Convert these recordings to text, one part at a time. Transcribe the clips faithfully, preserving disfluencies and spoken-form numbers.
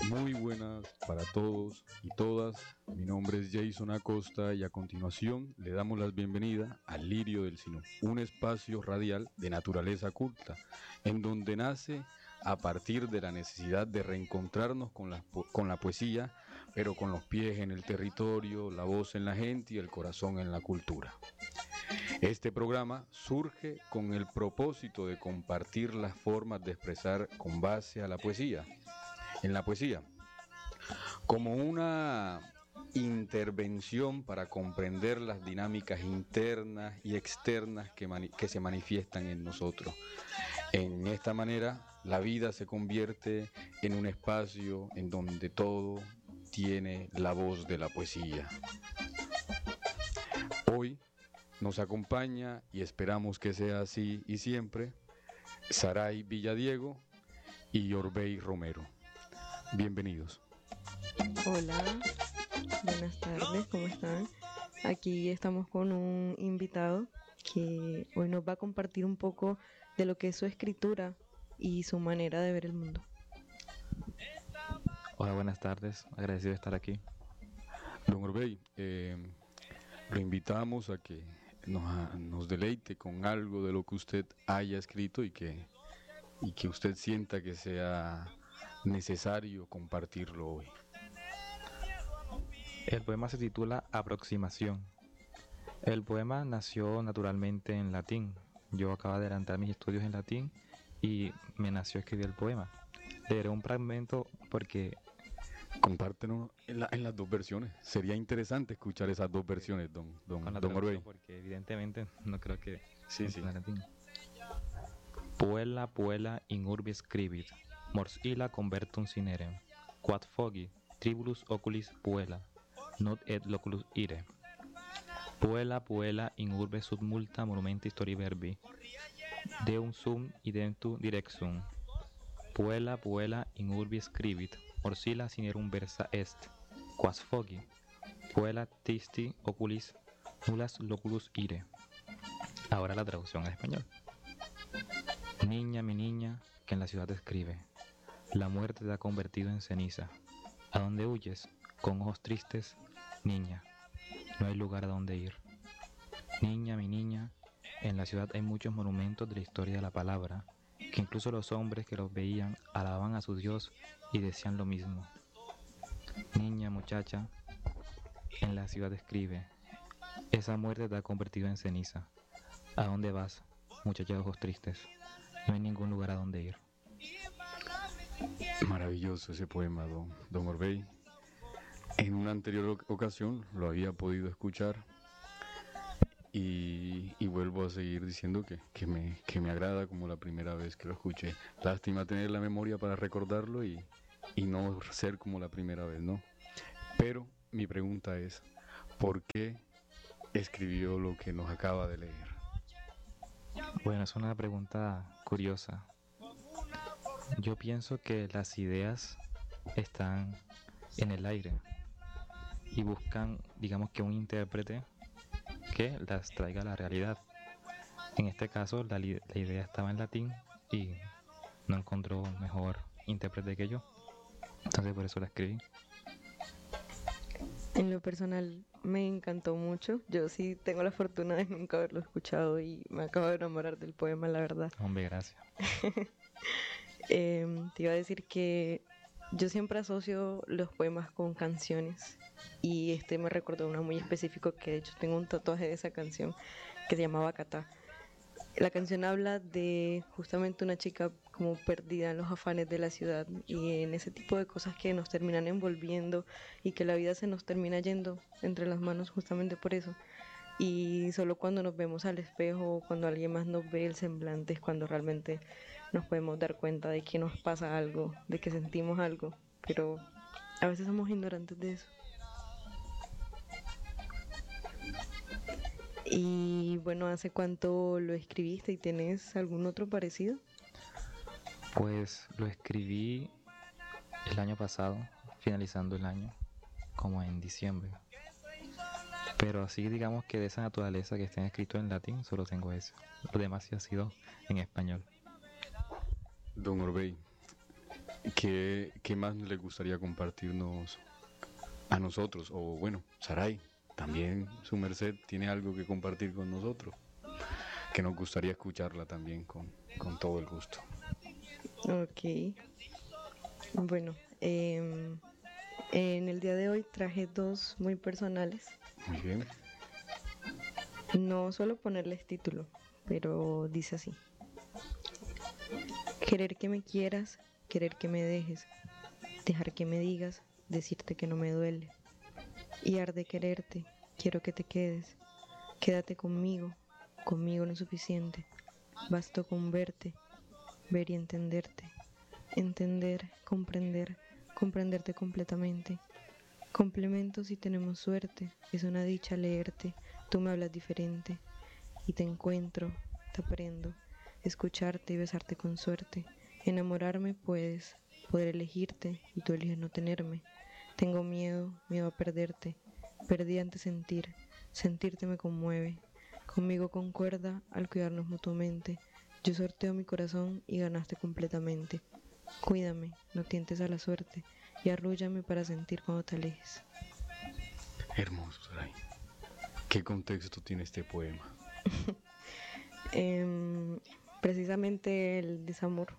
Muy buenas para todos y todas. Mi nombre es Jason Acosta y a continuación le damos la bienvenida al Lirio del Sinú, un espacio radial de naturaleza culta, en donde nace a partir de la necesidad de reencontrarnos con la, con la poesía, pero con los pies en el territorio, la voz en la gente y el corazón en la cultura. Este programa surge con el propósito de compartir las formas de expresar con base a la poesía. En la poesía, como una intervención para comprender las dinámicas internas y externas que, mani- que se manifiestan en nosotros. En esta manera, la vida se convierte en un espacio en donde todo tiene la voz de la poesía. Hoy nos acompaña, y esperamos que sea así y siempre, Saray Villadiego y Orbey Romero. Bienvenidos. Hola, buenas tardes, ¿cómo están? Aquí estamos con un invitado que hoy nos va a compartir un poco de lo que es su escritura y su manera de ver el mundo. Hola, buenas tardes. Agradecido de estar aquí. Don Orbey, eh, lo invitamos a que nos, a- nos deleite con algo de lo que usted haya escrito y que, y que usted sienta que sea necesario compartirlo hoy. El poema se titula Aproximación. El poema nació naturalmente en latín. Yo acabo de adelantar mis estudios en latín y me nació escribir el poema. Leeré un fragmento porque Compártenos en, la- en las dos versiones. Sería interesante escuchar esas dos versiones, don, don, con la don Orbey. traducción, porque evidentemente no creo que Sí, sí. funcione en latín. Puella, puella in urbi scribit, mors illa convertum sinerem, quad fogi, tribulus oculis puella, not et loculus ire. Puella, puella in urbe sub multa monumenti histori verbi, deum sum identu direxum. Puella, puella in urbi scribit, orsila sinerum versa est, quas fogi. Puella tisti oculis nullas loculus ire. Ahora la traducción al español. Niña, mi niña, que en la ciudad te escribe, la muerte te ha convertido en ceniza. ¿A dónde huyes? Con ojos tristes, niña, no hay lugar a donde ir. Niña, mi niña, en la ciudad hay muchos monumentos de la historia de la palabra, que incluso los hombres que los veían alababan a su Dios y decían lo mismo. Niña, muchacha, en la ciudad escribe, esa muerte te ha convertido en ceniza. ¿A dónde vas, muchacha de ojos tristes? No hay ningún lugar a donde ir. Maravilloso ese poema, don, don Orbey. En una anterior ocasión lo había podido escuchar y, y vuelvo a seguir diciendo que, que, me, que me agrada como la primera vez que lo escuché. Lástima tener la memoria para recordarlo y, y no ser como la primera vez, ¿no? Pero mi pregunta es, ¿por qué escribió lo que nos acaba de leer? Bueno, es una pregunta curiosa. Yo pienso que las ideas están en el aire y buscan, digamos que un intérprete que las traiga a la realidad. En este caso, la, li- la idea estaba en latín y no encontró mejor intérprete que yo. Entonces por eso la escribí. En lo personal me encantó mucho. Yo sí tengo la fortuna de nunca haberlo escuchado y me acabo de enamorar del poema, la verdad. Hombre, gracias. Em, te iba a decir que yo siempre asocio los poemas con canciones y este me recordó una muy específico que de hecho tengo un tatuaje de esa canción que se llamaba Bacatá. La canción habla de justamente una chica como perdida en los afanes de la ciudad y en ese tipo de cosas que nos terminan envolviendo y que la vida se nos termina yendo entre las manos justamente por eso. Y solo cuando nos vemos al espejo, cuando alguien más nos ve el semblante, es cuando realmente nos podemos dar cuenta de que nos pasa algo, de que sentimos algo, pero a veces somos ignorantes de eso. Y bueno, ¿hace cuánto lo escribiste y tienes algún otro parecido? Pues lo escribí el año pasado, finalizando el año, como en diciembre. Pero así digamos que de esa naturaleza que estén escritos en latín, solo tengo ese. Lo demás sí ha sido en español. Don Orbey, ¿qué, qué más le gustaría compartirnos a nosotros? O bueno, Saray, también su merced tiene algo que compartir con nosotros, que nos gustaría escucharla también con, con todo el gusto. Ok, bueno, em, en el día de hoy traje dos muy personales. Muy bien. No suelo ponerles título, pero dice así. Querer que me quieras, querer que me dejes, dejar que me digas, decirte que no me duele. Y arde quererte, quiero que te quedes, quédate conmigo, conmigo no es suficiente. Basto con verte, ver y entenderte, entender, comprender, comprenderte completamente. Complemento si tenemos suerte, es una dicha leerte, tú me hablas diferente. Y te encuentro, te aprendo, escucharte y besarte con suerte. Enamorarme puedes, poder elegirte y tú eliges no tenerme. Tengo miedo, miedo a perderte, perdí antes sentir, sentirte me conmueve. Conmigo concuerda al cuidarnos mutuamente. Yo sorteo mi corazón y ganaste completamente. Cuídame, no tientes a la suerte y arrúllame para sentir cuando te alejes. Hermoso, Saray. ¿Qué contexto tiene este poema? Em, precisamente el desamor.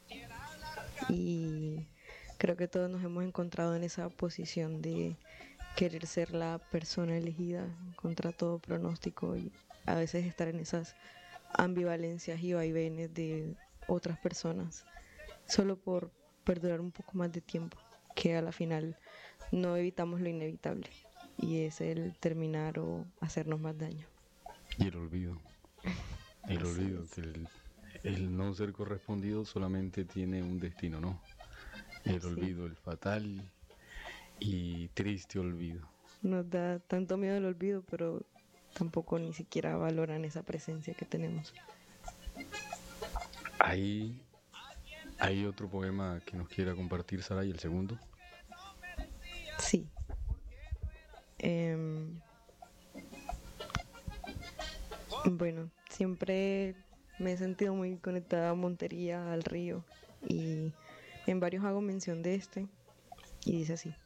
Y creo que todos nos hemos encontrado en esa posición de querer ser la persona elegida contra todo pronóstico y a veces estar en esas ambivalencias y vaivenes de otras personas solo por perdurar un poco más de tiempo, que a la final no evitamos lo inevitable y es el terminar o hacernos más daño. Y el olvido. El Así olvido, es. que el, el no ser correspondido solamente tiene un destino, ¿no? El Sí. olvido, el fatal y triste olvido. Nos da tanto miedo el olvido, pero tampoco ni siquiera valoran esa presencia que tenemos. Hay, hay otro poema que nos quiera compartir, Saray, el segundo. Sí. Em, bueno, siempre me he sentido muy conectada a Montería, al río, y en varios hago mención de este, y dice así.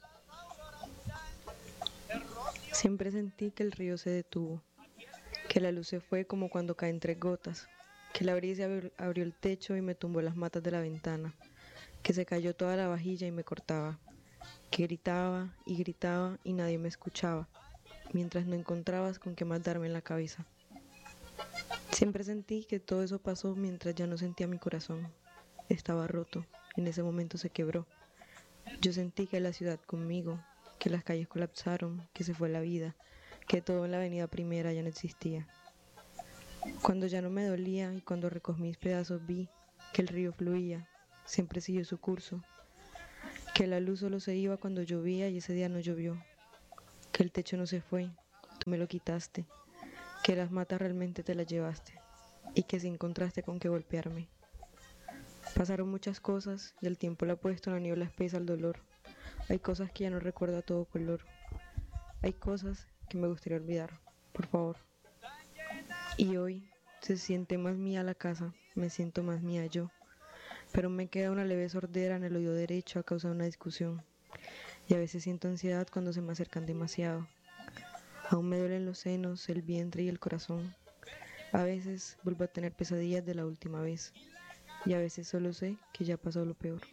Siempre sentí que el río se detuvo, que la luz se fue como cuando caen tres gotas, que la brisa abri- abrió el techo y me tumbó las matas de la ventana, que se cayó toda la vajilla y me cortaba, que gritaba y gritaba y nadie me escuchaba, mientras no encontrabas con qué más darme en la cabeza. Siempre sentí que todo eso pasó mientras ya no sentía mi corazón. Estaba roto, en ese momento se quebró. Yo sentí que la ciudad conmigo, que las calles colapsaron, que se fue la vida, que todo en la avenida primera ya no existía. Cuando ya no me dolía y cuando recogí mis pedazos vi que el río fluía, siempre siguió su curso, que la luz solo se iba cuando llovía y ese día no llovió, que el techo no se fue, tú me lo quitaste, que las matas realmente te las llevaste y que si encontraste con qué golpearme. Pasaron muchas cosas y el tiempo le ha puesto una niebla espesa al dolor. Hay cosas que ya no recuerdo a todo color. Hay cosas que me gustaría olvidar, por favor. Y hoy se siente más mía la casa, me siento más mía yo. Pero me queda una leve sordera en el oído derecho a causa de una discusión. Y a veces siento ansiedad cuando se me acercan demasiado. Aún me duelen los senos, el vientre y el corazón. A veces vuelvo a tener pesadillas de la última vez. Y a veces solo sé que ya pasó lo peor.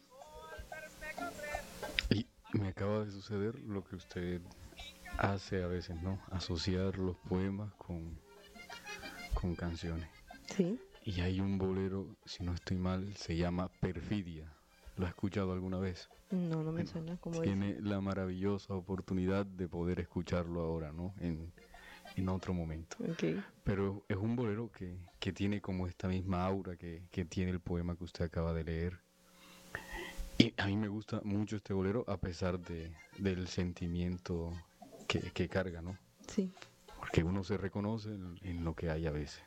Y me acaba de suceder lo que usted hace a veces, ¿no? Asociar los poemas con, con canciones. ¿Sí? Y hay un bolero, si no estoy mal, se llama Perfidia. ¿Lo ha escuchado alguna vez? No, no me Bueno, suena como tiene dice. la maravillosa oportunidad de poder escucharlo ahora, ¿no? En, en otro momento. Ok. Pero es un bolero que, que tiene como esta misma aura que, que tiene el poema que usted acaba de leer. Y a mí me gusta mucho este bolero a pesar de, del sentimiento que, que carga, ¿no? Sí. Porque uno se reconoce en, en lo que hay a veces.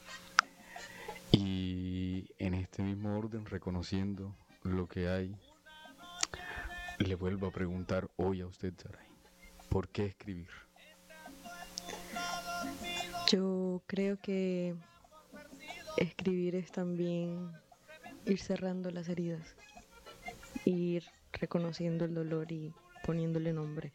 Y en este mismo orden, reconociendo lo que hay, le vuelvo a preguntar hoy a usted, Saray, ¿por qué escribir? Yo creo que escribir es también ir cerrando las heridas. ir reconociendo el dolor y poniéndole nombre.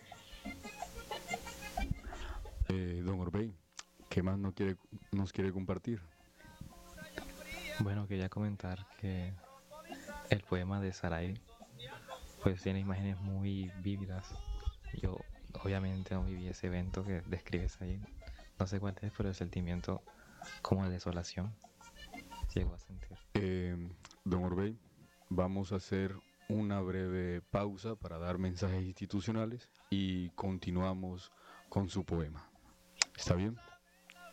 Eh, don Orbey, ¿qué más no quiere, nos quiere compartir? Bueno, quería comentar que el poema de Sarai pues tiene imágenes muy vívidas. Yo obviamente no viví ese evento que describes ahí. No sé cuál es, pero el sentimiento como de desolación llegó a sentir. Eh, don Orbey, vamos a hacer una breve pausa para dar mensajes institucionales y continuamos con su poema. ¿Está bien?